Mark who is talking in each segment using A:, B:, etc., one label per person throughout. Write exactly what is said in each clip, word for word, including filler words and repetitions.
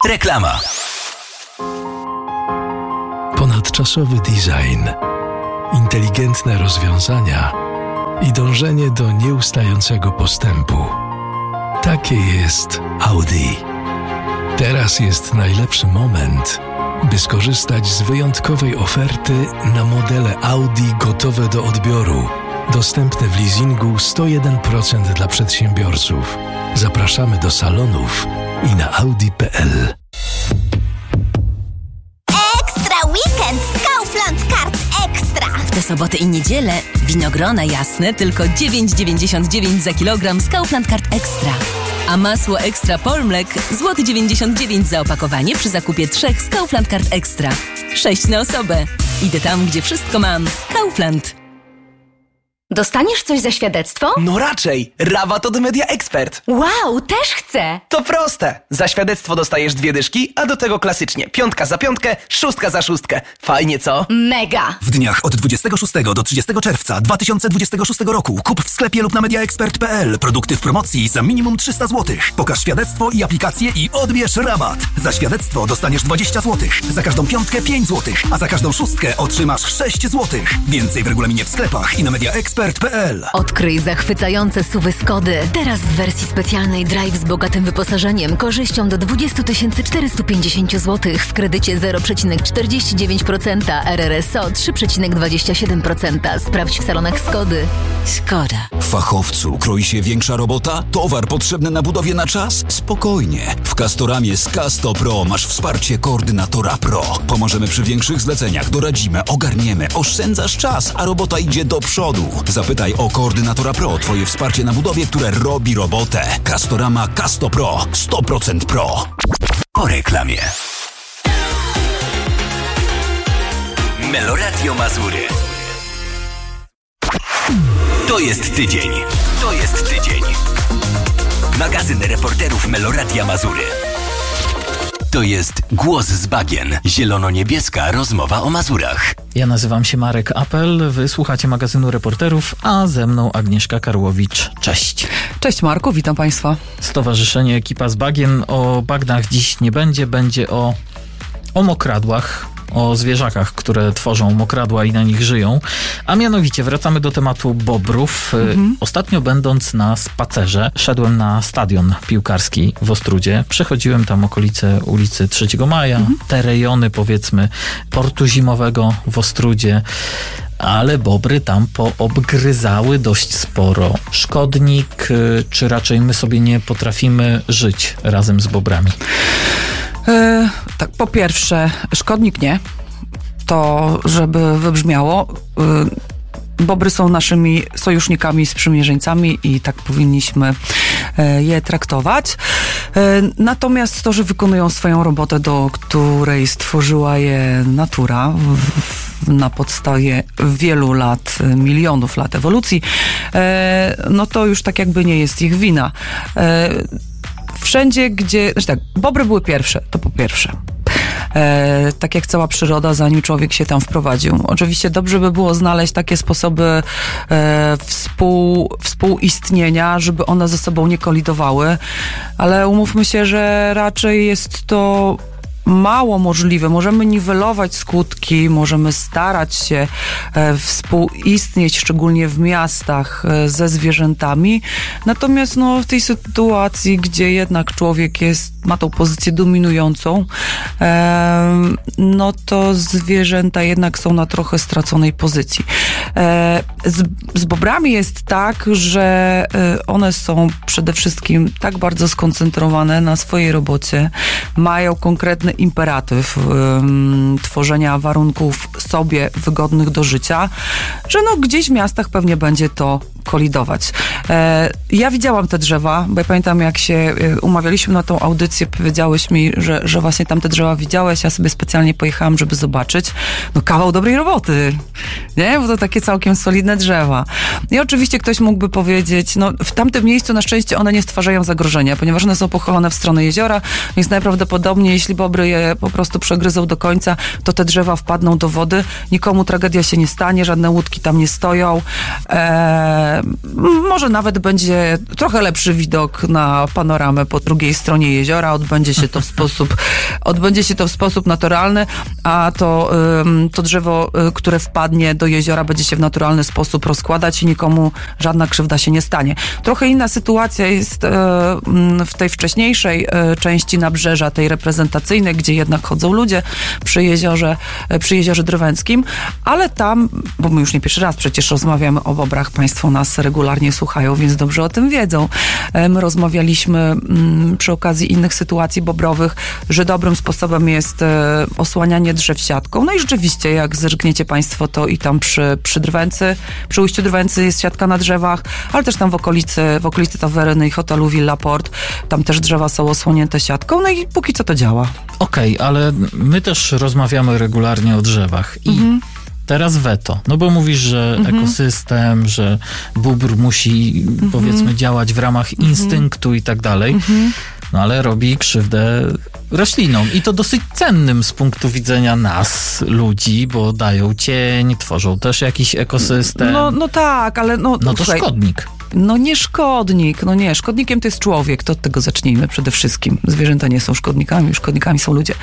A: Reklama.
B: Ponadczasowy design, inteligentne rozwiązania i dążenie do nieustającego postępu. Takie jest Audi. Teraz jest najlepszy moment, by skorzystać z wyjątkowej oferty na modele Audi gotowe do odbioru. Dostępne w leasingu sto jeden procent dla przedsiębiorców. Zapraszamy do salonów i na audi kropka p l.
C: Ekstra weekend z Kaufland Card Extra.
D: W te soboty i niedzielę winogrona jasne tylko dziewięć dziewięćdziesiąt dziewięć za kilogram z Kaufland Card Extra. A masło Extra Polmlek złoty dziewięćdziesiąt dziewięć za opakowanie przy zakupie trzech z Kaufland Card Extra. sześć na osobę. Idę tam, gdzie wszystko mam. Kaufland.
E: Dostaniesz coś za świadectwo?
F: No raczej! Rabat od Media Expert.
E: Wow, też chcę!
F: To proste! Za świadectwo dostajesz dwie dyszki, a do tego klasycznie piątka za piątkę, szóstka za szóstkę. Fajnie, co?
E: Mega!
A: W dniach od dwudziestego szóstego do trzydziestego czerwca dwa tysiące dwudziestego szóstego roku kup w sklepie lub na mediaexpert kropka p l produkty w promocji za minimum trzysta złotych. Pokaż świadectwo i aplikację i odbierz rabat. Za świadectwo dostaniesz dwadzieścia złotych. Za każdą piątkę pięć złotych, a za każdą szóstkę otrzymasz sześć złotych. Więcej w regulaminie w sklepach i na mediaexpert kropka p l.
E: Odkryj zachwycające suwy Skody. Teraz w wersji specjalnej Drive z bogatym wyposażeniem, korzyścią do dwadzieścia tysięcy czterysta pięćdziesiąt złotych w kredycie zero przecinek czterdzieści dziewięć procent, R R S O trzy przecinek dwadzieścia siedem procent. Sprawdź w salonach Skody. Skoda.
G: Fachowcu, kroi się większa robota? Towar potrzebny na budowie na czas? Spokojnie. W Castoramie z Casto Pro masz wsparcie koordynatora Pro. Pomożemy przy większych zleceniach, doradzimy, ogarniemy, oszczędzasz czas, a robota idzie do przodu. Zapytaj o koordynatora Pro, twoje wsparcie na budowie, które robi robotę. Castorama Casto Pro. sto procent Pro.
A: Po reklamie. Meloradio Mazury. To jest tydzień. To jest tydzień. Magazyn reporterów Meloradia Mazury. To jest Głos z bagien. Zielono-niebieska rozmowa o Mazurach.
H: Ja nazywam się Marek Apel, wy słuchacie magazynu reporterów, a ze mną Agnieszka Karłowicz. Cześć.
I: Cześć Marku, witam Państwa.
H: Stowarzyszenie Ekipa z bagien. O bagnach dziś nie będzie, będzie o, o mokradłach, o zwierzakach, które tworzą mokradła i na nich żyją. A mianowicie wracamy do tematu bobrów. Mhm. Ostatnio będąc na spacerze, szedłem na stadion piłkarski w Ostródzie. Przechodziłem tam okolice ulicy trzeciego maja, mhm. te rejony powiedzmy portu zimowego w Ostródzie. Ale bobry tam poobgryzały dość sporo. Szkodnik, czy raczej my sobie nie potrafimy żyć razem z bobrami?
I: E, tak, po pierwsze, szkodnik nie. To, żeby wybrzmiało, e, bobry są naszymi sojusznikami, sprzymierzeńcami i tak powinniśmy e, je traktować. E, natomiast to, że wykonują swoją robotę, do której stworzyła je natura w, na podstawie wielu lat, milionów lat ewolucji, e, no to już tak jakby nie jest ich wina. E, Wszędzie, gdzie... Znaczy tak, bobry były pierwsze, to po pierwsze. E, tak jak cała przyroda, zanim człowiek się tam wprowadził. Oczywiście dobrze by było znaleźć takie sposoby e, współ, współistnienia, żeby one ze sobą nie kolidowały, ale umówmy się, że raczej jest to mało możliwe. Możemy niwelować skutki, możemy starać się e, współistnieć, szczególnie w miastach, e, ze zwierzętami. Natomiast no, w tej sytuacji, gdzie jednak człowiek jest, ma tą pozycję dominującą, e, no to zwierzęta jednak są na trochę straconej pozycji. E, z, z bobrami jest tak, że e, one są przede wszystkim tak bardzo skoncentrowane na swojej robocie, mają konkretne imperatyw um, tworzenia warunków sobie wygodnych do życia, że no gdzieś w miastach pewnie będzie to kolidować. E, ja widziałam te drzewa, bo ja pamiętam, jak się e, umawialiśmy na tą audycję, powiedziałeś mi, że, że właśnie tam te drzewa widziałeś, ja sobie specjalnie pojechałam, żeby zobaczyć. No kawał dobrej roboty, nie? Bo to takie całkiem solidne drzewa. I oczywiście ktoś mógłby powiedzieć, no w tamtym miejscu na szczęście one nie stwarzają zagrożenia, ponieważ one są pochylone w stronę jeziora, więc najprawdopodobniej, jeśli bobry je po prostu przegryzą do końca, to te drzewa wpadną do wody, nikomu tragedia się nie stanie, żadne łódki tam nie stoją, eee, że może nawet będzie trochę lepszy widok na panoramę po drugiej stronie jeziora. Odbędzie się to w sposób, odbędzie się to w sposób naturalny, a to, to drzewo, które wpadnie do jeziora, będzie się w naturalny sposób rozkładać i nikomu żadna krzywda się nie stanie. Trochę inna sytuacja jest w tej wcześniejszej części nabrzeża, tej reprezentacyjnej, gdzie jednak chodzą ludzie przy jeziorze, przy jeziorze Drwęckim, ale tam, bo my już nie pierwszy raz przecież rozmawiamy o bobrach, państwo nas regularnie słuchają, więc dobrze o tym wiedzą. My rozmawialiśmy przy okazji innych sytuacji bobrowych, że dobrym sposobem jest osłanianie drzew siatką. No i rzeczywiście, jak zerkniecie państwo, to i tam przy, przy Drwęcy, przy ujściu Drwęcy jest siatka na drzewach, ale też tam w okolicy, w okolicy Taweryny i hotelu Villa Port, tam też drzewa są osłonięte siatką, no i póki co to działa.
H: Okej, okay, ale my też rozmawiamy regularnie o drzewach i mhm. teraz weto, no bo mówisz, że mhm. ekosystem, że bóbr musi mhm. powiedzmy działać w ramach mhm. instynktu i tak dalej, mhm. no ale robi krzywdę roślinom i to dosyć cennym z punktu widzenia nas, ludzi, bo dają cień, tworzą też jakiś ekosystem.
I: No, no tak, ale no...
H: No to
I: słuchaj,
H: szkodnik.
I: No nie szkodnik, no nie, szkodnikiem to jest człowiek, to od tego zacznijmy przede wszystkim. Zwierzęta nie są szkodnikami, szkodnikami są ludzie.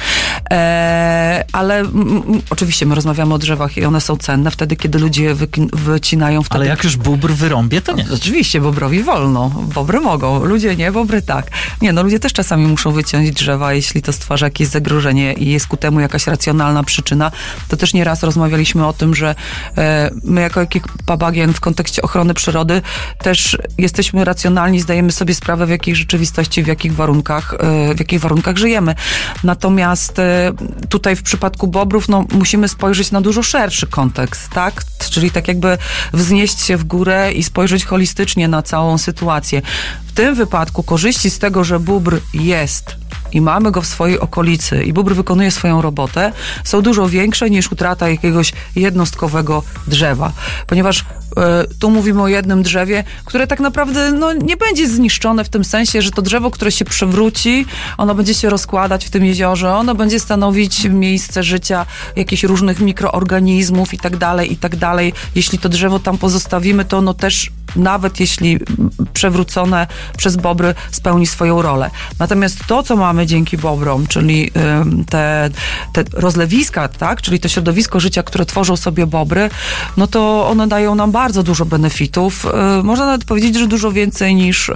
I: Eee, ale m, m, oczywiście my rozmawiamy o drzewach i one są cenne wtedy, kiedy ludzie je wy, wycinają. Wtedy...
H: Ale jak już bóbr wyrąbie, to nie.
I: Oczywiście, bobrowi wolno, bobry mogą, ludzie nie, bobry tak. Nie, no ludzie też czasami muszą wyciąć drzewa, jeśli to stwarza jakieś zagrożenie i jest ku temu jakaś racjonalna przyczyna. To też nieraz rozmawialiśmy o tym, że e, my jako ekipa Bagien w kontekście ochrony przyrody też też jesteśmy racjonalni, zdajemy sobie sprawę, w jakiej rzeczywistości, w jakich warunkach, w jakich warunkach żyjemy. Natomiast tutaj w przypadku bobrów, no, musimy spojrzeć na dużo szerszy kontekst, tak? Czyli tak jakby wznieść się w górę i spojrzeć holistycznie na całą sytuację. W tym wypadku korzyści z tego, że bóbr jest i mamy go w swojej okolicy i bóbr wykonuje swoją robotę, są dużo większe niż utrata jakiegoś jednostkowego drzewa. Ponieważ y, tu mówimy o jednym drzewie, które tak naprawdę no, nie będzie zniszczone w tym sensie, że to drzewo, które się przewróci, ono będzie się rozkładać w tym jeziorze, ono będzie stanowić miejsce życia jakichś różnych mikroorganizmów i tak dalej, i tak dalej. Jeśli to drzewo tam pozostawimy, to ono też, nawet jeśli przewrócone przez bobry, spełni swoją rolę. Natomiast to, co mamy dzięki bobrom, czyli te, te rozlewiska, tak, czyli to środowisko życia, które tworzą sobie bobry, no to one dają nam bardzo dużo benefitów. Można nawet powiedzieć, że dużo więcej niż,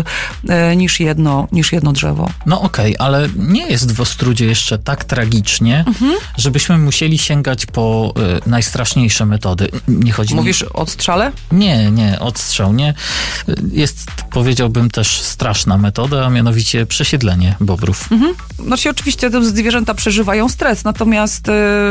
I: niż, jedno, niż jedno drzewo.
H: No okej, okay, ale nie jest w Ostródzie jeszcze tak tragicznie, mhm. żebyśmy musieli sięgać po y, najstraszniejsze metody. Nie chodzi
I: Mówisz
H: mi...
I: o odstrzale?
H: Nie, nie, odstrzał nie. Jest, powiedziałbym, też straszna metoda, a mianowicie przesiedlenie bobrów.
I: Mhm. Znaczy oczywiście te zwierzęta przeżywają stres, natomiast y,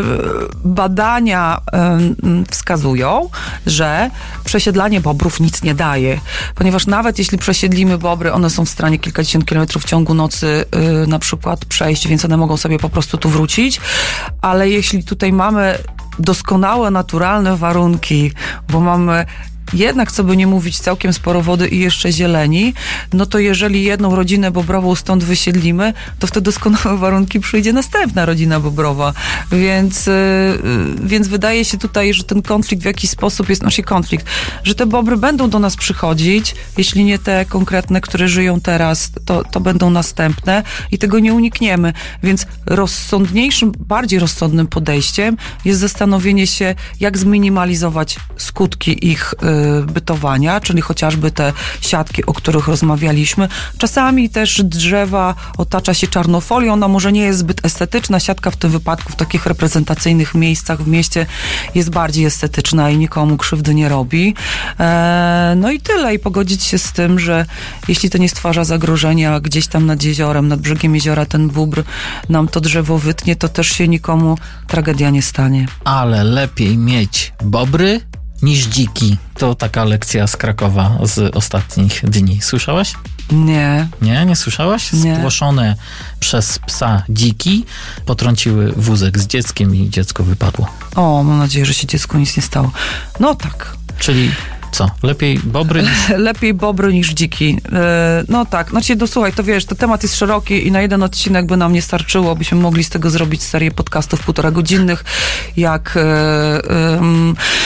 I: badania y, wskazują, że przesiedlanie bobrów nic nie daje, ponieważ nawet jeśli przesiedlimy bobry, one są w stanie kilkadziesiąt kilometrów w ciągu nocy y, na przykład przejść, więc one mogą sobie po prostu tu wrócić, ale jeśli tutaj mamy doskonałe, naturalne warunki, bo mamy jednak, co by nie mówić, całkiem sporo wody i jeszcze zieleni, no to jeżeli jedną rodzinę bobrową stąd wysiedlimy, to w te doskonałe warunki przyjdzie następna rodzina bobrowa. Więc, yy, więc wydaje się tutaj, że ten konflikt w jakiś sposób jest, znaczy konflikt, że te bobry będą do nas przychodzić, jeśli nie te konkretne, które żyją teraz, to, to będą następne i tego nie unikniemy. Więc rozsądniejszym, bardziej rozsądnym podejściem jest zastanowienie się, jak zminimalizować skutki ich yy, bytowania, czyli chociażby te siatki, o których rozmawialiśmy. Czasami też drzewa otacza się czarnofolią, ona może nie jest zbyt estetyczna, siatka w tym wypadku w takich reprezentacyjnych miejscach w mieście jest bardziej estetyczna i nikomu krzywdy nie robi. Eee, no i tyle. I pogodzić się z tym, że jeśli to nie stwarza zagrożenia gdzieś tam nad jeziorem, nad brzegiem jeziora ten bóbr nam to drzewo wytnie, to też się nikomu tragedia nie stanie.
H: Ale lepiej mieć bobry niż dziki. To taka lekcja z Krakowa z ostatnich dni. Słyszałaś?
I: Nie.
H: Nie? Nie słyszałaś?
I: Nie.
H: Spłoszone przez psa dziki potrąciły wózek z dzieckiem i dziecko wypadło.
I: O, mam nadzieję, że się dziecku nic nie stało. No tak.
H: Czyli co? Lepiej bobry niż...
I: Lepiej bobry niż dziki. Yy, no tak. Znaczy, no słuchaj, to wiesz, to temat jest szeroki i na jeden odcinek by nam nie starczyło, byśmy mogli z tego zrobić serię podcastów półtora godzinnych, jak... Yy, yy,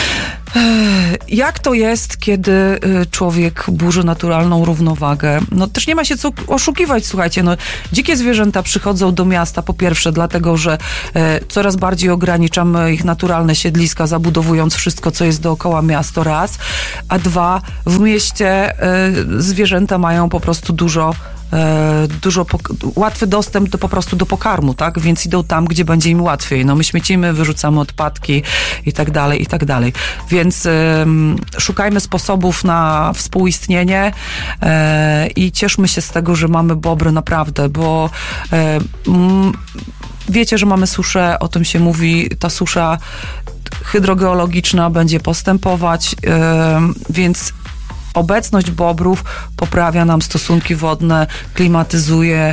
I: Jak to jest, kiedy człowiek burzy naturalną równowagę? No też nie ma się co oszukiwać, słuchajcie, no dzikie zwierzęta przychodzą do miasta po pierwsze dlatego, że e, coraz bardziej ograniczamy ich naturalne siedliska, zabudowując wszystko, co jest dookoła miasta, raz, a dwa, w mieście e, zwierzęta mają po prostu dużo E, dużo, pok- łatwy dostęp do, po prostu do pokarmu, tak? Więc idą tam, gdzie będzie im łatwiej. No my śmiecimy, wyrzucamy odpadki i tak dalej, i tak dalej. Więc e, szukajmy sposobów na współistnienie e, i cieszmy się z tego, że mamy bobry naprawdę, bo e, m, wiecie, że mamy suszę, o tym się mówi, ta susza hydrogeologiczna będzie postępować, e, więc obecność bobrów poprawia nam stosunki wodne, klimatyzuje.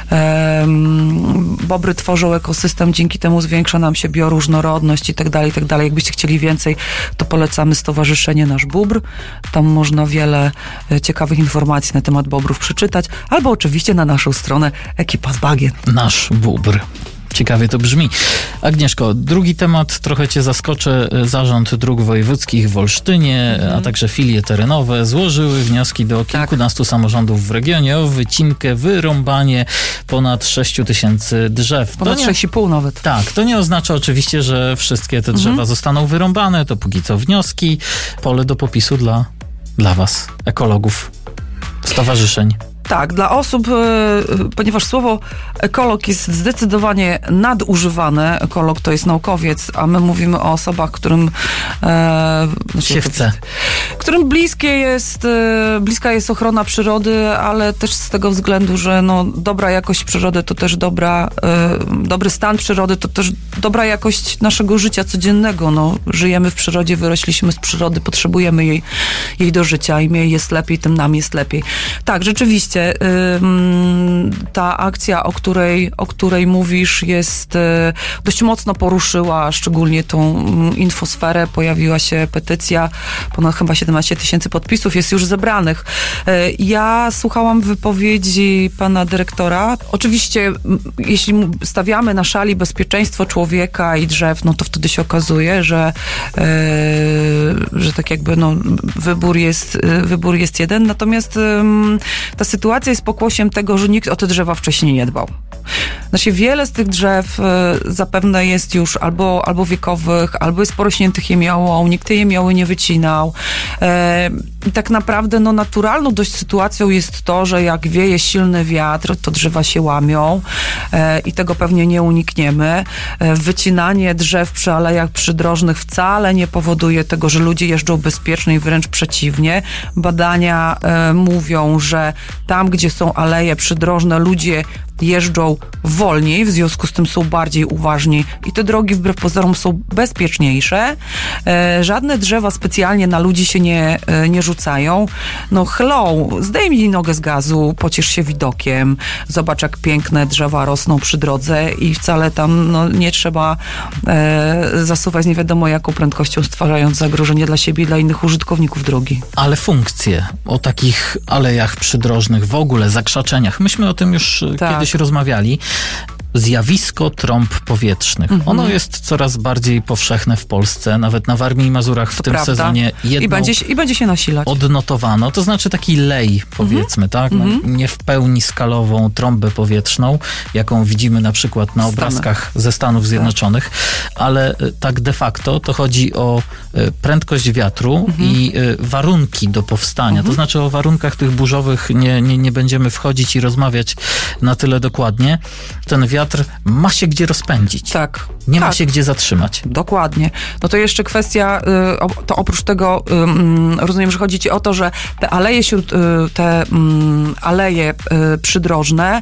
I: Um, bobry tworzą ekosystem, dzięki temu zwiększa nam się bioróżnorodność i tak dalej, i tak dalej. Jakbyście chcieli więcej, to polecamy Stowarzyszenie Nasz Bóbr. Tam można wiele ciekawych informacji na temat bobrów przeczytać, albo oczywiście na naszą stronę Ekipa z Bagien.
H: Nasz Bóbr. Ciekawie to brzmi. Agnieszko, drugi temat, trochę cię zaskoczę. Zarząd Dróg Wojewódzkich w Olsztynie, mm. a także filie terenowe złożyły wnioski do kilkunastu tak. samorządów w regionie o wycinkę, wyrąbanie ponad sześciu tysięcy drzew.
I: Ponad sześć i pół nawet.
H: Tak, to nie oznacza oczywiście, że wszystkie te drzewa mm. zostaną wyrąbane. To póki co wnioski. Pole do popisu dla, dla was, ekologów, stowarzyszeń.
I: Tak, dla osób, ponieważ słowo ekolog jest zdecydowanie nadużywane, ekolog to jest naukowiec, a my mówimy o osobach, którym e,
H: się chce.
I: Którym bliskie jest, e, bliska jest ochrona przyrody, ale też z tego względu, że no, dobra jakość przyrody to też dobra, e, dobry stan przyrody to też dobra jakość naszego życia codziennego. No, żyjemy w przyrodzie, wyrośliśmy z przyrody, potrzebujemy jej, jej do życia. Im jej jest lepiej, tym nam jest lepiej. Tak, rzeczywiście ta akcja, o której, o której mówisz, jest dość mocno poruszyła, szczególnie tą infosferę. Pojawiła się petycja, ponad chyba siedemnaście tysięcy podpisów jest już zebranych. Ja słuchałam wypowiedzi pana dyrektora. Oczywiście, jeśli stawiamy na szali bezpieczeństwo człowieka i drzew, no to wtedy się okazuje, że, że tak jakby no, wybór jest, wybór jest jeden. Natomiast ta sytuacja Sytuacja jest pokłosiem tego, że nikt o te drzewa wcześniej nie dbał. Znaczy wiele z tych drzew zapewne jest już albo, albo wiekowych, albo jest porośniętych jemiołą, nikt tej jemioły nie wycinał. I tak naprawdę no, naturalną dość sytuacją jest to, że jak wieje silny wiatr, to drzewa się łamią i tego pewnie nie unikniemy. Wycinanie drzew przy alejach przydrożnych wcale nie powoduje tego, że ludzie jeżdżą bezpiecznie, wręcz przeciwnie. Badania mówią, że tam, gdzie są aleje przydrożne, ludzie jeżdżą wolniej, w związku z tym są bardziej uważni i te drogi wbrew pozorom są bezpieczniejsze. E, żadne drzewa specjalnie na ludzi się nie, e, nie rzucają. No hello, zdejmij nogę z gazu, pociesz się widokiem, zobacz jak piękne drzewa rosną przy drodze i wcale tam no, nie trzeba e, zasuwać nie wiadomo jaką prędkością, stwarzając zagrożenie dla siebie i dla innych użytkowników drogi.
H: Ale funkcje o takich alejach przydrożnych, w ogóle zakrzaczeniach, myśmy o tym już tak. kiedyś rozmawiali. Zjawisko trąb powietrznych. Mm-hmm. Ono jest coraz bardziej powszechne w Polsce, nawet na Warmii i Mazurach w to tym prawda. sezonie jedną
I: I będzie, I będzie się nasilać.
H: Odnotowano. To znaczy taki lej, powiedzmy, mm-hmm. tak? No, mm-hmm. nie w pełni skalową trąbę powietrzną, jaką widzimy na przykład na obrazkach ze Stanów Zjednoczonych, tak. ale tak de facto to chodzi o prędkość wiatru mm-hmm. i warunki do powstania. Mm-hmm. To znaczy o warunkach tych burzowych nie, nie, nie będziemy wchodzić i rozmawiać na tyle dokładnie. Ten wiatr ma się gdzie rozpędzić.
I: Tak.
H: Nie
I: tak.
H: ma się gdzie zatrzymać.
I: Dokładnie. No to jeszcze kwestia, to oprócz tego rozumiem, że chodzi ci o to, że te aleje, te aleje przydrożne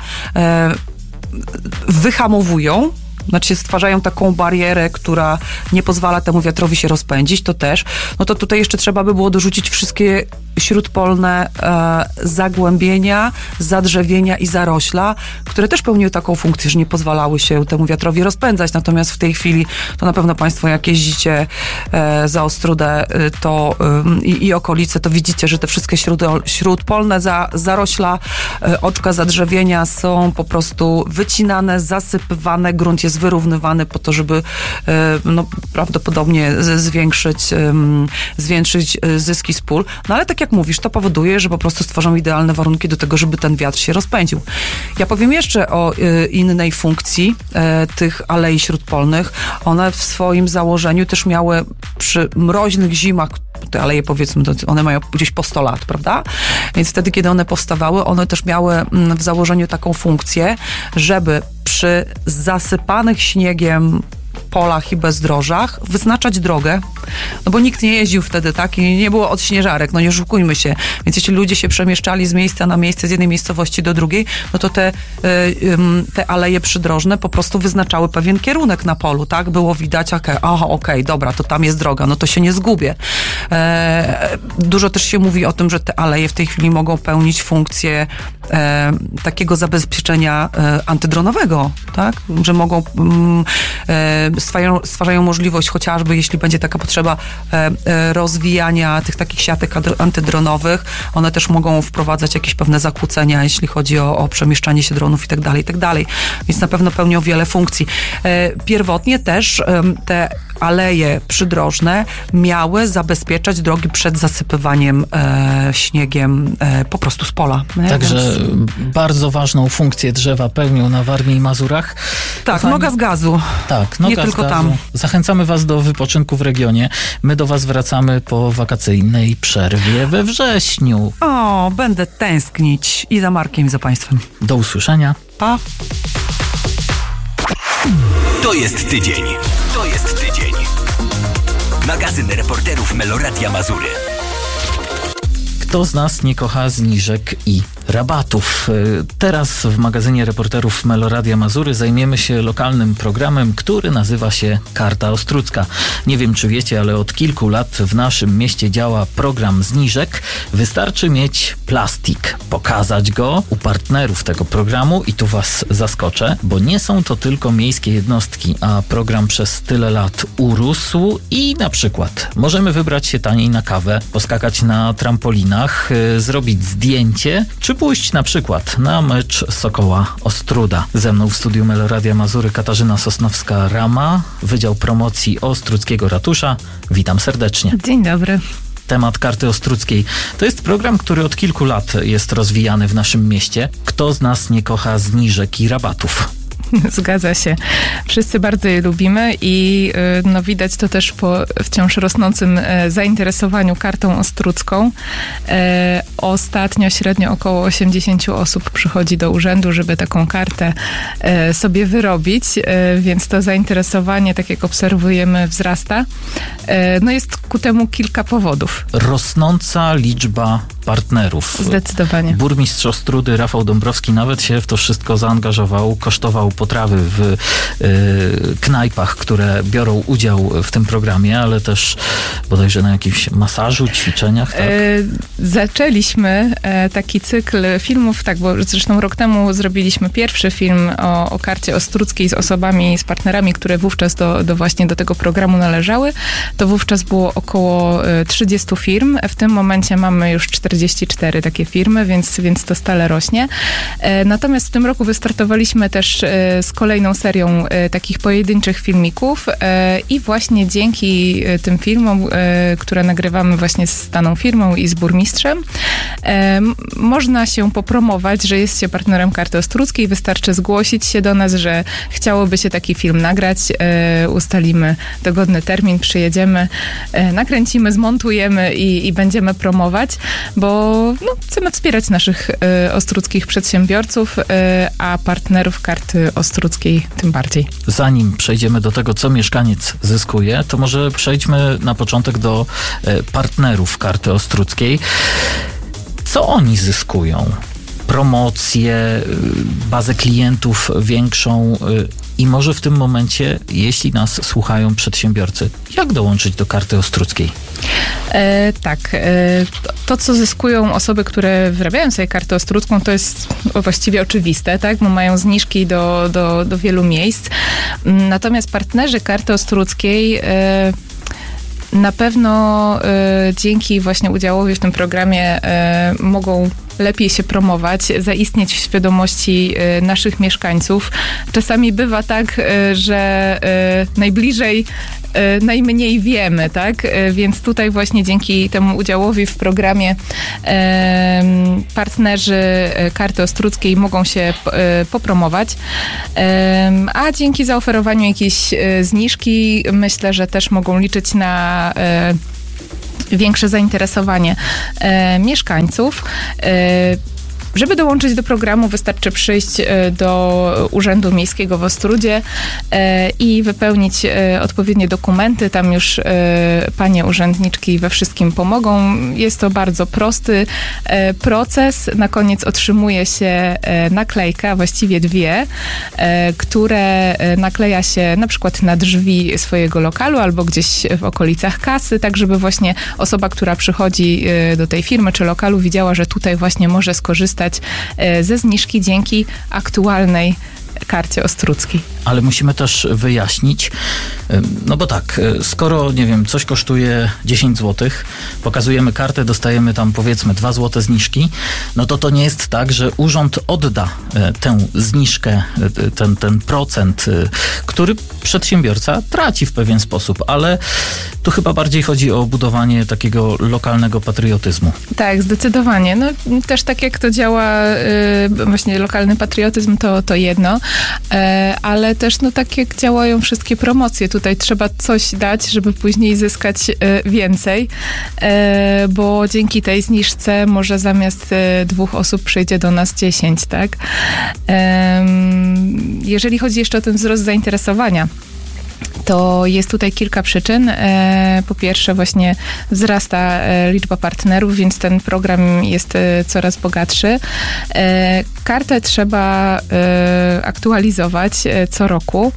I: wyhamowują, znaczy stwarzają taką barierę, która nie pozwala temu wiatrowi się rozpędzić, to też. No to tutaj jeszcze trzeba by było dorzucić wszystkie śródpolne e, zagłębienia, zadrzewienia i zarośla, które też pełniły taką funkcję, że nie pozwalały się temu wiatrowi rozpędzać. Natomiast w tej chwili, to na pewno Państwo jak jeździcie e, za Ostródę e, to, e, i okolice, to widzicie, że te wszystkie śród, śródpolne za, zarośla, e, oczka zadrzewienia są po prostu wycinane, zasypywane, grunt jest wyrównywany po to, żeby e, no, prawdopodobnie z, zwiększyć, e, zwiększyć zyski z pól. No ale tak jak mówisz, to powoduje, że po prostu stworzą idealne warunki do tego, żeby ten wiatr się rozpędził. Ja powiem jeszcze o y, innej funkcji y, tych alei śródpolnych. One w swoim założeniu też miały przy mroźnych zimach, te aleje powiedzmy, one mają gdzieś po sto lat, prawda? Więc wtedy, kiedy one powstawały, one też miały w założeniu taką funkcję, żeby przy zasypanych śniegiem polach i bezdrożach wyznaczać drogę, no bo nikt nie jeździł wtedy, tak? I nie było odśnieżarek, no nie oszukujmy się. Więc jeśli ludzie się przemieszczali z miejsca na miejsce, z jednej miejscowości do drugiej, no to te, te aleje przydrożne po prostu wyznaczały pewien kierunek na polu, tak? Było widać, okej, okay, aha, okej, okay, dobra, to tam jest droga, no to się nie zgubię. E, dużo też się mówi o tym, że te aleje w tej chwili mogą pełnić funkcję e, takiego zabezpieczenia e, antydronowego, tak? Że mogą mm, e, stwarzają, stwarzają możliwość chociażby, jeśli będzie taka potrzeba e, e, rozwijania tych takich siatek antydronowych. One też mogą wprowadzać jakieś pewne zakłócenia, jeśli chodzi o, o przemieszczanie się dronów i tak dalej, i tak dalej. Więc na pewno pełnią wiele funkcji. E, pierwotnie też e, te aleje przydrożne miały zabezpieczać drogi przed zasypywaniem e, śniegiem e, po prostu z pola. Nie?
H: Także
I: Więc...
H: bardzo ważną funkcję drzewa pełnią na Warmii i Mazurach.
I: Tak,
H: Kochani,
I: noga z gazu.
H: Tak, noga
I: Nie
H: z
I: tylko
H: gazu.
I: tam.
H: Zachęcamy Was do wypoczynku w regionie. My do Was wracamy po wakacyjnej przerwie we wrześniu.
I: O, będę tęsknić i za Markiem, i za Państwem.
H: Do usłyszenia.
I: Pa.
A: To jest tydzień. To jest tydzień. Magazyn reporterów Meloradia Mazury.
H: Kto z nas nie kocha zniżek i rabatów? Teraz w magazynie reporterów Meloradia Mazury zajmiemy się lokalnym programem, który nazywa się Karta Ostrucka. Nie wiem, czy wiecie, ale od kilku lat w naszym mieście działa program zniżek. Wystarczy mieć plastik, pokazać go u partnerów tego programu i tu Was zaskoczę, bo nie są to tylko miejskie jednostki, a program przez tyle lat urósł i na przykład możemy wybrać się taniej na kawę, poskakać na trampolinach, yy, zrobić zdjęcie, czy pójść na przykład na mecz Sokoła Ostróda. Ze mną w studiu Meloradia Mazury Katarzyna Sosnowska-Rama, Wydział Promocji Ostruckiego Ratusza. Witam serdecznie.
J: Dzień dobry.
H: Temat Karty Ostruckiej. To jest program, który od kilku lat jest rozwijany w naszym mieście. Kto z nas nie kocha zniżek i rabatów?
J: Zgadza się. Wszyscy bardzo je lubimy i no, widać to też po wciąż rosnącym zainteresowaniu kartą ostrucką. E, ostatnio średnio około osiemdziesiąt osób przychodzi do urzędu, żeby taką kartę e, sobie wyrobić, e, więc to zainteresowanie, tak jak obserwujemy, wzrasta. E, no jest ku temu kilka powodów.
H: Rosnąca liczba partnerów.
J: Zdecydowanie.
H: Burmistrz Ostródy Rafał Dąbrowski nawet się w to wszystko zaangażował, kosztował potrawy w y, knajpach, które biorą udział w tym programie, ale też bodajże na jakimś masażu, ćwiczeniach, tak?
J: E, zaczęliśmy e, taki cykl filmów, tak, bo zresztą rok temu zrobiliśmy pierwszy film o, o karcie ostruckiej z osobami, z partnerami, które wówczas do, do właśnie do tego programu należały. To wówczas było około trzydziestu firm. W tym momencie mamy już czterdzieści cztery takie firmy, więc, więc to stale rośnie. E, natomiast w tym roku wystartowaliśmy też e, z kolejną serią e, takich pojedynczych filmików e, i właśnie dzięki e, tym filmom, e, które nagrywamy właśnie z daną firmą i z burmistrzem, e, można się popromować, że jest się partnerem Karty Ostruckiej. Wystarczy zgłosić się do nas, że chciałoby się taki film nagrać. E, ustalimy dogodny termin, przyjedziemy, e, nakręcimy, zmontujemy i, i będziemy promować, bo no, chcemy wspierać naszych e, ostruckich przedsiębiorców, e, a partnerów Karty Ostruckiej tym bardziej.
H: Zanim przejdziemy do tego, co mieszkaniec zyskuje, to może przejdźmy na początek do partnerów Karty Ostruckiej. Co oni zyskują? promocję, bazę klientów większą i może w tym momencie, jeśli nas słuchają przedsiębiorcy, jak dołączyć do karty ostruckiej?
J: E, tak. E, to, co zyskują osoby, które wyrabiają sobie kartę ostrucką, to jest właściwie oczywiste, tak? Bo mają zniżki do, do, do wielu miejsc. Natomiast partnerzy karty ostruckiej e, na pewno y, dzięki właśnie udziałowi w tym programie y, mogą lepiej się promować, zaistnieć w świadomości y, naszych mieszkańców. Czasami bywa tak, y, że y, najbliżej y, najmniej wiemy, tak? Y, więc tutaj właśnie dzięki temu udziałowi w programie y, partnerzy karty ostruckiej mogą się y, popromować. Y, a dzięki zaoferowaniu jakiejś y, zniżki myślę, że też mogą liczyć na y, większe zainteresowanie y, mieszkańców. Y, Żeby dołączyć do programu, wystarczy przyjść do Urzędu Miejskiego w Ostródzie i wypełnić odpowiednie dokumenty. Tam już panie urzędniczki we wszystkim pomogą. Jest to bardzo prosty proces. Na koniec otrzymuje się naklejkę, a właściwie dwie, które nakleja się na przykład na drzwi swojego lokalu albo gdzieś w okolicach kasy, tak żeby właśnie osoba, która przychodzi do tej firmy czy lokalu, widziała, że tutaj właśnie może skorzystać ze zniżki dzięki aktualnej karcie ostruckiej.
H: Ale musimy też wyjaśnić, no bo tak, skoro, nie wiem, coś kosztuje dziesięć złotych, pokazujemy kartę, dostajemy tam powiedzmy dwa złote zniżki, no to to nie jest tak, że urząd odda tę zniżkę, ten, ten procent, który przedsiębiorca traci w pewien sposób, ale tu chyba bardziej chodzi o budowanie takiego lokalnego patriotyzmu.
J: Tak, zdecydowanie. No też tak jak to działa właśnie lokalny patriotyzm, to, to jedno, ale też no tak jak działają wszystkie promocje. Tutaj trzeba coś dać, żeby później zyskać więcej, bo dzięki tej zniżce może zamiast dwóch osób przyjdzie do nas dziesięć, tak? Jeżeli chodzi jeszcze o ten wzrost zainteresowania, to jest tutaj kilka przyczyn. Po pierwsze właśnie wzrasta liczba partnerów, więc ten program jest coraz bogatszy. Kartę trzeba aktualizować co roku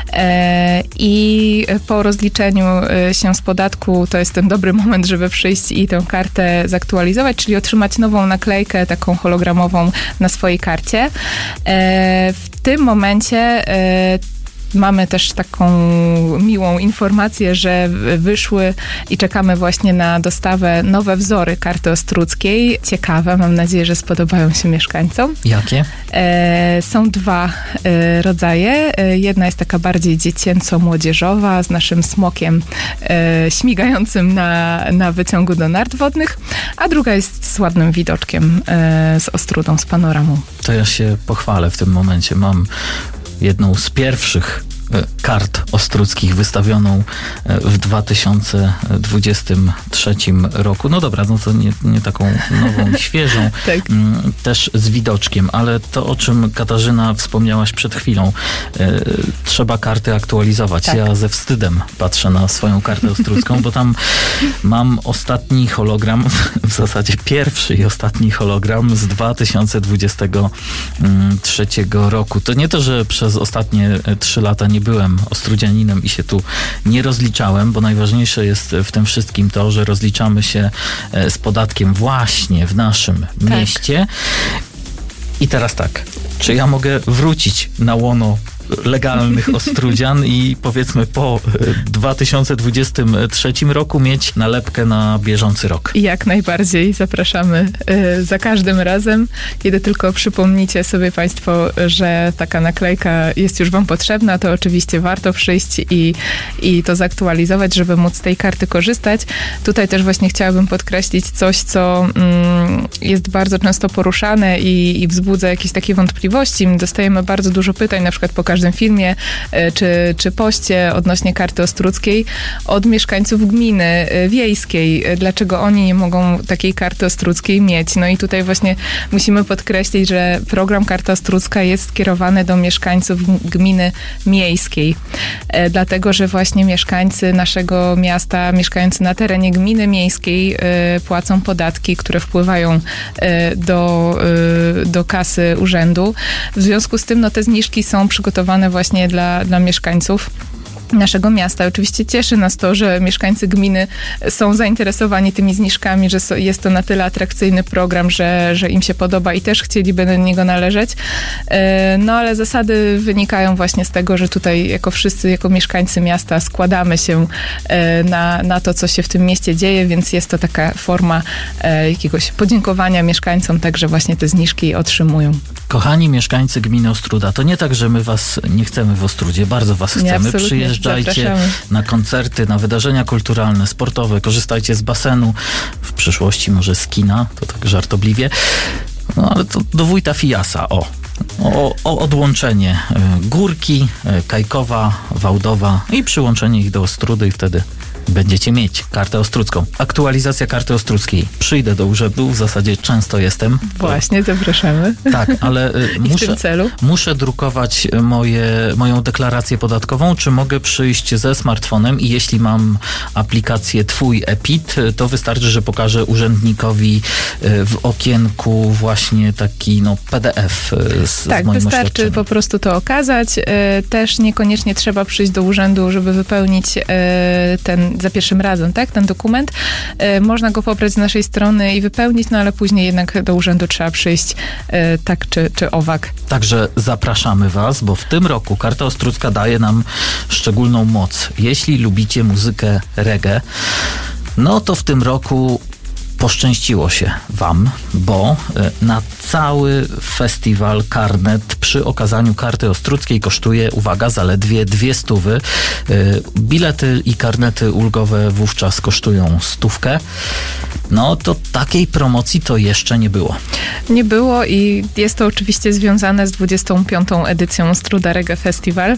J: i po rozliczeniu się z podatku to jest ten dobry moment, żeby przyjść i tę kartę zaktualizować, czyli otrzymać nową naklejkę taką hologramową na swojej karcie. W tym momencie mamy też taką miłą informację, że wyszły i czekamy właśnie na dostawę nowe wzory karty ostruckiej. Ciekawe, mam nadzieję, że spodobają się mieszkańcom.
H: Jakie?
J: E, są dwa e, rodzaje. E, jedna jest taka bardziej dziecięco-młodzieżowa, z naszym smokiem e, śmigającym na, na wyciągu do nart wodnych, a druga jest z ładnym widoczkiem, e, z Ostrudą, z panoramą.
H: To ja się pochwalę w tym momencie. Mam jedną z pierwszych kart ostruckich wystawioną w dwa tysiące dwudziestym trzecim roku. No dobra, no to nie, nie taką nową, świeżą, tak. Też z widoczkiem, ale to, o czym Katarzyna wspomniałaś przed chwilą, trzeba karty aktualizować. Tak. Ja ze wstydem patrzę na swoją kartę ostrucką, bo tam mam ostatni hologram, w zasadzie pierwszy i ostatni hologram z dwa tysiące dwudziestego trzeciego roku. To nie to, że przez ostatnie trzy lata nie byłem ostrudzianinem i się tu nie rozliczałem, bo najważniejsze jest w tym wszystkim to, że rozliczamy się z podatkiem właśnie w naszym tak. mieście. I teraz tak, czy ja mogę wrócić na łono legalnych Ostrudzian i powiedzmy po dwa tysiące dwudziestym trzecim roku mieć nalepkę na bieżący rok?
J: Jak najbardziej zapraszamy y, za każdym razem, kiedy tylko przypomnicie sobie państwo, że taka naklejka jest już wam potrzebna, to oczywiście warto przyjść i, i to zaktualizować, żeby móc z tej karty korzystać. Tutaj też właśnie chciałabym podkreślić coś, co mm, jest bardzo często poruszane i, i wzbudza jakieś takie wątpliwości. My dostajemy bardzo dużo pytań, na przykład po każdym filmie czy, czy poście odnośnie karty ostruckiej od mieszkańców gminy wiejskiej. Dlaczego oni nie mogą takiej karty ostruckiej mieć? No i tutaj właśnie musimy podkreślić, że program Karta Ostrucka jest skierowany do mieszkańców gminy miejskiej. Dlatego, że właśnie mieszkańcy naszego miasta, mieszkający na terenie gminy miejskiej płacą podatki, które wpływają do, do kasy urzędu. W związku z tym no, te zniżki są przygotowane właśnie dla, dla mieszkańców naszego miasta. Oczywiście cieszy nas to, że mieszkańcy gminy są zainteresowani tymi zniżkami, że jest to na tyle atrakcyjny program, że, że im się podoba i też chcieliby do niego należeć. No ale zasady wynikają właśnie z tego, że tutaj jako wszyscy, jako mieszkańcy miasta składamy się na, na to, co się w tym mieście dzieje, więc jest to taka forma jakiegoś podziękowania mieszkańcom, także właśnie te zniżki otrzymują.
H: Kochani mieszkańcy gminy Ostróda, to nie tak, że my was nie chcemy w Ostródzie, bardzo was chcemy. Nie, przyjeżdżajcie zapraszamy na koncerty, na wydarzenia kulturalne, sportowe, korzystajcie z basenu, w przyszłości może z kina, to tak żartobliwie. No ale to do wójta Fijasa, o. O, o odłączenie Górki, Kajkowa, Wałdowa i przyłączenie ich do Ostrudy i wtedy będziecie mieć kartę ostrucką. Aktualizacja karty ostruckiej. Przyjdę do urzędu, w zasadzie często jestem.
J: Właśnie, zapraszamy.
H: Tak, ale muszę, muszę drukować moje, moją deklarację podatkową, czy mogę przyjść ze smartfonem i jeśli mam aplikację Twój ePIT, to wystarczy, że pokażę urzędnikowi w okienku właśnie taki no, P D F z,
J: tak,
H: z moim
J: wystarczy
H: oświadczeniem.
J: Po prostu to okazać. Też niekoniecznie trzeba przyjść do urzędu, żeby wypełnić ten za pierwszym razem, tak, ten dokument. E, można go pobrać z naszej strony i wypełnić, no ale później jednak do urzędu trzeba przyjść e, tak czy, czy owak.
H: Także zapraszamy was, bo w tym roku Karta Ostrucka daje nam szczególną moc. Jeśli lubicie muzykę reggae, no to w tym roku poszczęściło się wam, bo na cały festiwal karnet przy okazaniu karty ostruckiej kosztuje, uwaga, zaledwie dwie stówy. Bilety i karnety ulgowe wówczas kosztują stówkę. No to takiej promocji to jeszcze nie było.
J: Nie było i jest to oczywiście związane z dwudziestą piątą edycją Ostruda Reggae Festival.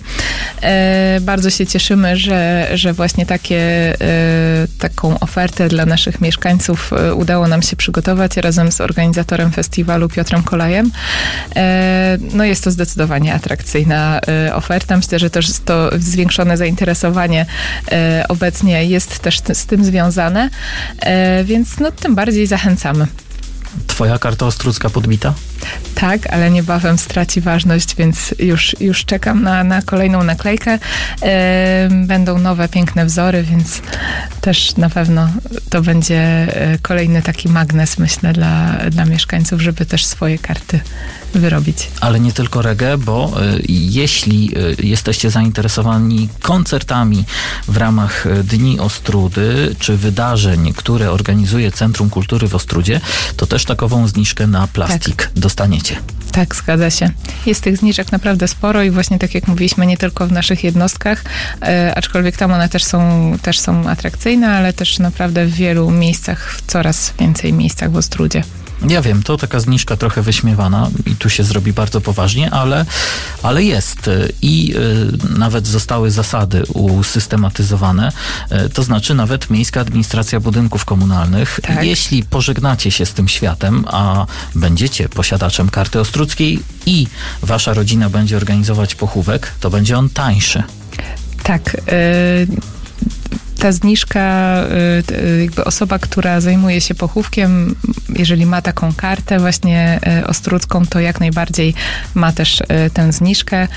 J: E, bardzo się cieszymy, że, że właśnie takie, e, taką ofertę dla naszych mieszkańców e, udało nam się przygotować razem z organizatorem festiwalu Piotrem Kolajem. E, no jest to zdecydowanie atrakcyjna e, oferta. Myślę, że też to zwiększone zainteresowanie e, obecnie jest też t- z tym związane, e, więc no tym bardziej zachęcamy.
H: Twoja karta ostrucka podbita?
J: Tak, ale niebawem straci ważność, więc już, już czekam na, na kolejną naklejkę. E, będą nowe, piękne wzory, więc też na pewno to będzie kolejny taki magnes, myślę, dla, dla mieszkańców, żeby też swoje karty wyrobić.
H: Ale nie tylko reggae, bo y, jeśli y, jesteście zainteresowani koncertami w ramach Dni Ostrudy, czy wydarzeń, które organizuje Centrum Kultury w Ostrudzie, to też takową zniżkę na plastik tak. dostaniecie.
J: Tak, zgadza się. Jest tych zniżek naprawdę sporo i właśnie tak jak mówiliśmy, nie tylko w naszych jednostkach, e, aczkolwiek tam one też są, też są atrakcyjne, ale też naprawdę w wielu miejscach, w coraz więcej miejscach w Ostrudzie.
H: Ja wiem, to taka zniżka trochę wyśmiewana i tu się zrobi bardzo poważnie, ale, ale jest i y, nawet zostały zasady usystematyzowane, y, to znaczy nawet Miejska Administracja Budynków Komunalnych, tak. Jeśli pożegnacie się z tym światem, a będziecie posiadaczem karty ostruckiej i wasza rodzina będzie organizować pochówek, to będzie on tańszy.
J: Tak, y- ta zniżka, jakby osoba, która zajmuje się pochówkiem, jeżeli ma taką kartę właśnie ostrucką, to jak najbardziej ma też tę zniżkę.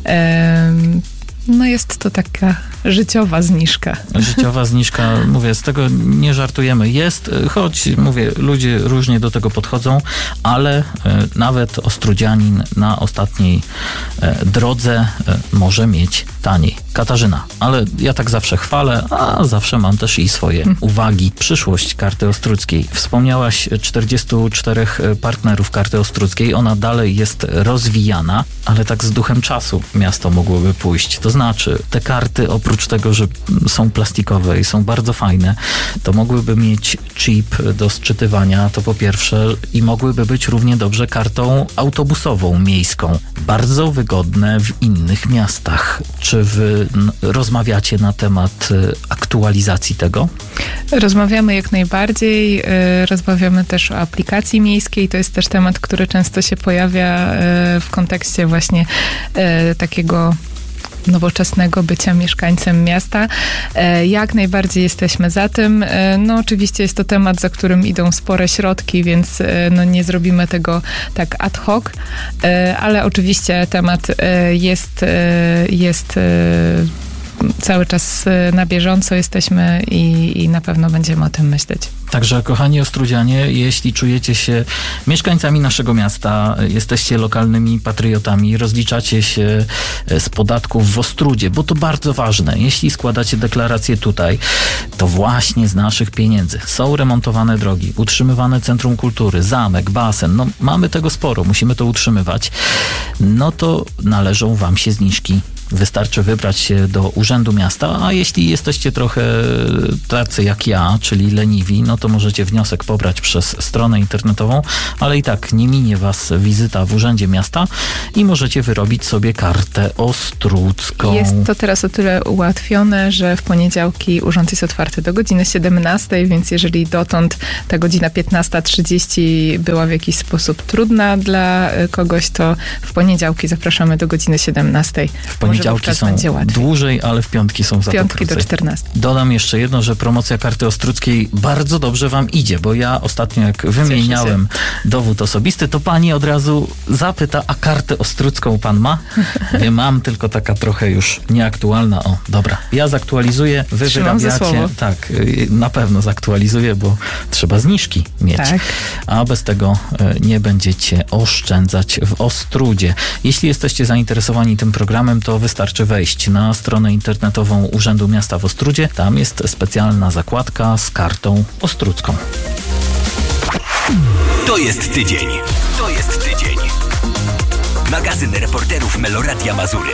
J: No jest to taka życiowa zniżka.
H: Życiowa zniżka, mówię, z tego nie żartujemy. Jest, choć, mówię, ludzie różnie do tego podchodzą, ale nawet ostrudzianin na ostatniej drodze może mieć taniej. Katarzyna, ale ja tak zawsze chwalę, a zawsze mam też i swoje uwagi. Przyszłość karty ostruckiej. Wspomniałaś czterdziestu czterech partnerów karty ostruckiej. Ona dalej jest rozwijana, ale tak z duchem czasu miasto mogłoby pójść. To znaczy znaczy, te karty oprócz tego, że są plastikowe i są bardzo fajne, to mogłyby mieć chip do sczytywania, to po pierwsze, i mogłyby być równie dobrze kartą autobusową, miejską. Bardzo wygodne w innych miastach. Czy wy n- rozmawiacie na temat y, aktualizacji tego?
J: Rozmawiamy jak najbardziej. y, Rozmawiamy też o aplikacji miejskiej. To jest też temat, który często się pojawia y, w kontekście właśnie y, takiego nowoczesnego bycia mieszkańcem miasta. E, Jak najbardziej jesteśmy za tym. E, No oczywiście jest to temat, za którym idą spore środki, więc e, no nie zrobimy tego tak ad hoc, E, ale oczywiście temat e, jest, e, jest e, cały czas e, na bieżąco jesteśmy i, i na pewno będziemy o tym myśleć.
H: Także, kochani ostrudzianie, jeśli czujecie się mieszkańcami naszego miasta, jesteście lokalnymi patriotami, rozliczacie się z podatków w Ostródzie, bo to bardzo ważne. Jeśli składacie deklarację tutaj, to właśnie z naszych pieniędzy są remontowane drogi, utrzymywane centrum kultury, zamek, basen. No, mamy tego sporo, musimy to utrzymywać. No to należą wam się zniżki. Wystarczy wybrać się do Urzędu Miasta, a jeśli jesteście trochę tacy jak ja, czyli leniwi, no to możecie wniosek pobrać przez stronę internetową, ale i tak nie minie was wizyta w Urzędzie Miasta i możecie wyrobić sobie kartę ostrudzką.
J: Jest to teraz o tyle ułatwione, że w poniedziałki urząd jest otwarty do godziny siedemnastej, więc jeżeli dotąd ta godzina piętnasta trzydzieści była w jakiś sposób trudna dla kogoś, to w poniedziałki zapraszamy do godziny siedemnastej.
H: W poniedziałki są dłużej, ale w piątki są za to
J: piątki
H: krócej.
J: do czternastej.
H: Dodam jeszcze jedno, że promocja karty ostrudzkiej bardzo dobrze wam idzie, bo ja ostatnio jak wymieniałem dowód osobisty, to pani od razu zapyta, a kartę ostrudzką pan ma? Wie, mam, tylko taka trochę już nieaktualna. O, dobra. Ja zaktualizuję, wy
J: Trzymam za
H: wyrabiacie.
J: słowo.
H: Tak, na pewno zaktualizuję, bo trzeba zniżki mieć.
J: Tak.
H: A bez tego e, nie będziecie oszczędzać w Ostródzie. Jeśli jesteście zainteresowani tym programem, to wystarczy wejść na stronę internetową Urzędu Miasta w Ostródzie. Tam jest specjalna zakładka z kartą ostrudzką.
A: To jest tydzień. To jest tydzień. Magazyn reporterów Meloradia Mazury.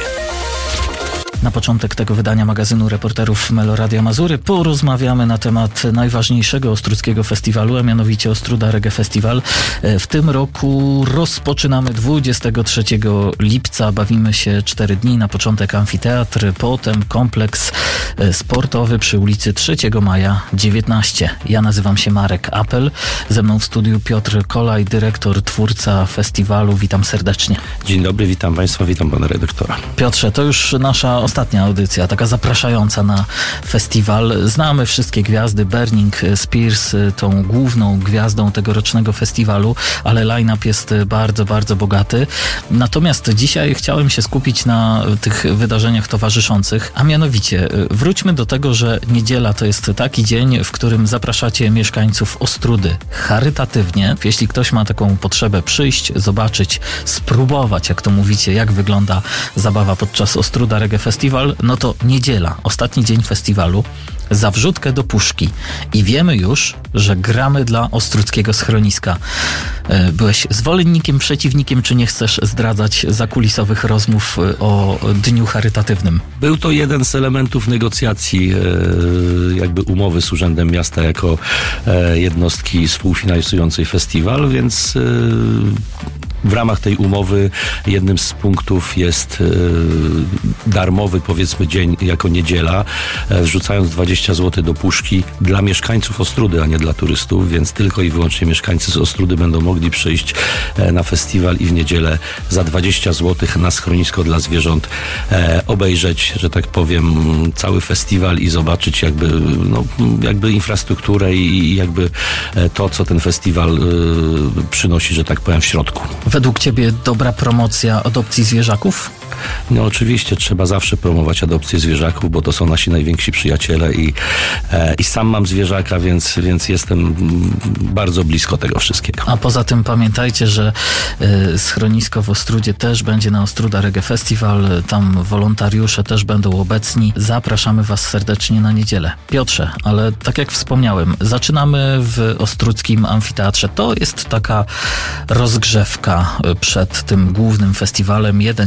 H: Na początek tego wydania magazynu reporterów Meloradia Mazury porozmawiamy na temat najważniejszego ostrudzkiego festiwalu, a mianowicie Ostruda Reggae Festival. W tym roku rozpoczynamy dwudziestego trzeciego lipca. Bawimy się cztery dni. Na początek amfiteatr, potem kompleks sportowy przy ulicy trzeciego maja dziewiętnaście. Ja nazywam się Marek Apel. Ze mną w studiu Piotr Kolaj, dyrektor, twórca festiwalu. Witam serdecznie.
K: Dzień dobry, witam Państwa, witam Pana redaktora.
H: Piotrze, to już nasza ostatnia audycja, taka zapraszająca na festiwal. Znamy wszystkie gwiazdy. Burning Spears, tą główną gwiazdą tegorocznego festiwalu, ale line-up jest bardzo, bardzo bogaty. Natomiast dzisiaj chciałem się skupić na tych wydarzeniach towarzyszących, a mianowicie wróćmy do tego, że niedziela to jest taki dzień, w którym zapraszacie mieszkańców Ostródy charytatywnie. Jeśli ktoś ma taką potrzebę przyjść, zobaczyć, spróbować, jak to mówicie, jak wygląda zabawa podczas Ostruda Reggae Festival, no to niedziela, ostatni dzień festiwalu, za wrzutkę do puszki. I wiemy już, że gramy dla Ostródzkiego Schroniska. Byłeś zwolennikiem, przeciwnikiem, czy nie chcesz zdradzać zakulisowych rozmów o dniu charytatywnym?
K: Był to jeden z elementów negocjacji jakby umowy z Urzędem Miasta jako jednostki współfinansującej festiwal, więc w ramach tej umowy jednym z punktów jest e, darmowy, powiedzmy, dzień jako niedziela, e, wrzucając dwadzieścia złotych do puszki dla mieszkańców Ostródy, a nie dla turystów, więc tylko i wyłącznie mieszkańcy z Ostródy będą mogli przyjść e, na festiwal i w niedzielę za dwadzieścia złotych na schronisko dla zwierząt e, obejrzeć, że tak powiem, cały festiwal i zobaczyć jakby, no, jakby infrastrukturę i, i jakby e, to, co ten festiwal e, przynosi, że tak powiem, w środku.
H: Według ciebie dobra promocja adopcji zwierzaków?
K: No oczywiście trzeba zawsze promować adopcję zwierzaków, bo to są nasi najwięksi przyjaciele i, e, i sam mam zwierzaka, więc, więc jestem bardzo blisko tego wszystkiego.
H: A poza tym pamiętajcie, że y, schronisko w Ostródzie też będzie na Ostruda Reggae Festival. Tam wolontariusze też będą obecni. Zapraszamy was serdecznie na niedzielę. Piotrze, ale tak jak wspomniałem, zaczynamy w Ostródzkim Amfiteatrze. To jest taka rozgrzewka przed tym głównym festiwalem. Jeden dzień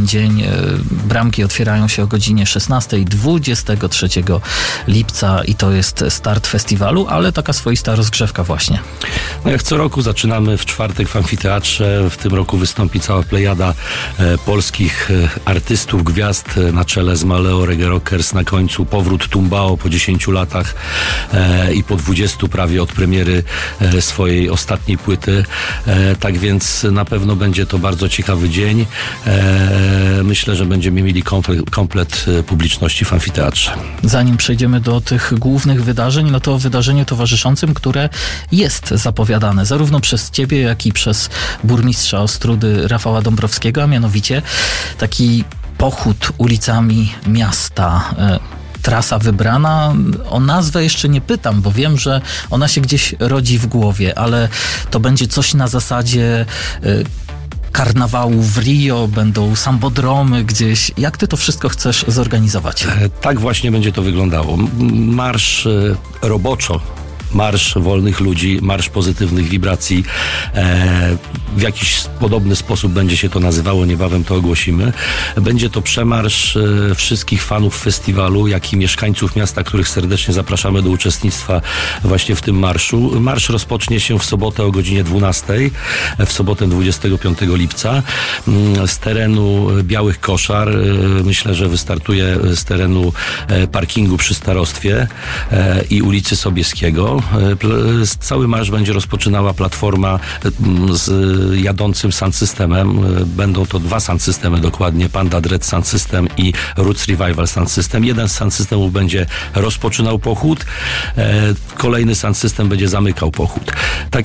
H: Bramki otwierają się o godzinie szesnastej dwudziestego trzeciego lipca i to jest start festiwalu, ale taka swoista rozgrzewka właśnie.
K: No jak co roku zaczynamy w czwartek w amfiteatrze. W tym roku wystąpi cała plejada e, polskich e, artystów, gwiazd e, na czele z Maleo Reggae Rockers. Na końcu powrót Tumbao po dziesięciu latach e, i po dwudziestu prawie od premiery e, swojej ostatniej płyty. E, tak więc na pewno będzie to bardzo ciekawy dzień. E, myślę, że będziemy mieli komplet, komplet publiczności w amfiteatrze.
H: Zanim przejdziemy do tych głównych wydarzeń, no to wydarzeniu towarzyszącym, które jest zapowiadane zarówno przez ciebie, jak i przez burmistrza Ostródy Rafała Dąbrowskiego, a mianowicie taki pochód ulicami miasta. Trasa wybrana, o nazwę jeszcze nie pytam, bo wiem, że ona się gdzieś rodzi w głowie, ale to będzie coś na zasadzie y, karnawału w Rio, będą sambodromy gdzieś. Jak ty to wszystko chcesz zorganizować?
K: E, tak właśnie będzie to wyglądało. Marsz e, roboczo. Marsz wolnych ludzi, marsz pozytywnych wibracji. E, w jakiś podobny sposób będzie się to nazywało, niebawem to ogłosimy. Będzie to przemarsz e, wszystkich fanów festiwalu, jak i mieszkańców miasta, których serdecznie zapraszamy do uczestnictwa właśnie w tym marszu. Marsz rozpocznie się w sobotę o godzinie dwunastej, w sobotę dwudziestego piątego lipca, z terenu Białych Koszar. E, myślę, że wystartuje z terenu e, parkingu przy Starostwie e, i ulicy Sobieskiego. Cały marsz będzie rozpoczynała platforma z jadącym sound systemem. Będą to dwa sound systemy dokładnie, Panda Dread Sound System i Roots Revival Sound System. Jeden z sound systemów będzie rozpoczynał pochód, kolejny sound system będzie zamykał pochód. Tak